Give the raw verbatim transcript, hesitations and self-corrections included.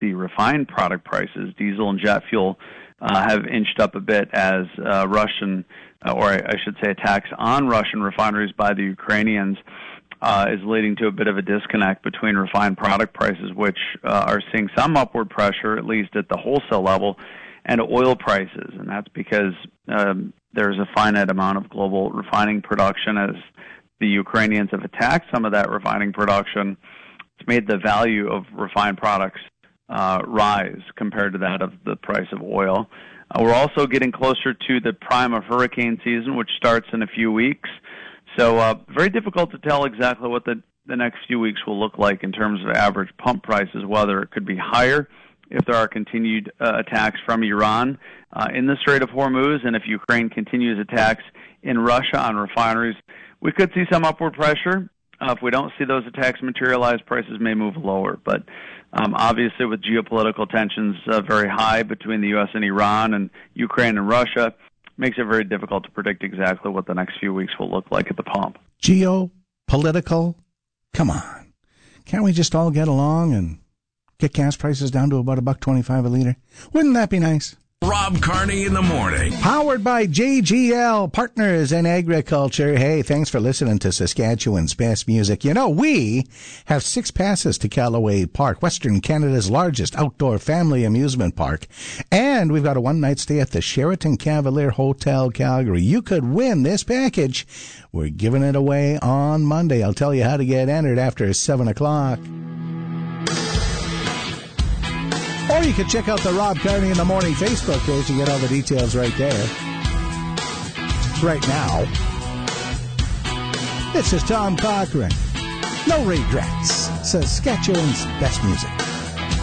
the refined product prices. Diesel and jet fuel uh, have inched up a bit as uh, Russian, uh, or I, I should say attacks on Russian refineries by the Ukrainians uh, is leading to a bit of a disconnect between refined product prices, which uh, are seeing some upward pressure, at least at the wholesale level, and oil prices. And that's because um, there's a finite amount of global refining production. As the Ukrainians have attacked some of that refining production, it's made the value of refined products uh, rise compared to that of the price of oil. Uh, we're also getting closer to the prime of hurricane season, which starts in a few weeks. So uh, very difficult to tell exactly what the, the next few weeks will look like in terms of average pump prices, whether it could be higher if there are continued uh, attacks from Iran uh, in the Strait of Hormuz, and if Ukraine continues attacks in Russia on refineries, we could see some upward pressure. Uh, if we don't see those attacks materialize, prices may move lower. But um, obviously with geopolitical tensions uh, very high between the U S and Iran and Ukraine and Russia, makes it very difficult to predict exactly what the next few weeks will look like at the pump. Geopolitical? Come on. Can't we just all get along and get gas prices down to about a buck twenty-five a liter? Wouldn't that be nice? Rob Carney in the morning. Powered by J G L, Partners in Agriculture. Hey, thanks for listening to Saskatchewan's best music. You know, we have six passes to Callaway Park, Western Canada's largest outdoor family amusement park. And we've got a one-night stay at the Sheraton Cavalier Hotel, Calgary. You could win this package. We're giving it away on Monday. I'll tell you how to get entered after seven o'clock. Or you can check out the Rob Carney in the Morning Facebook page and get all the details right there. Right now, this is Tom Cochrane. No regrets. Saskatchewan's best music.